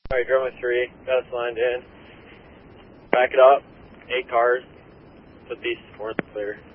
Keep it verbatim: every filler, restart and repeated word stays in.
Alright, drone three, got us lined in. Back it up, eight cars, put these four in the clear.